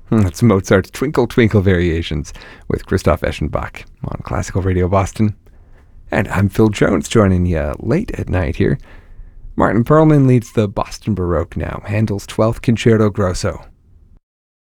That's Mozart's Twinkle Twinkle Variations with Christoph Eschenbach on Classical Radio Boston. And I'm Phil Jones, joining you late at night here. Martin Perlman leads the Boston Baroque now, Handel's 12th Concerto Grosso,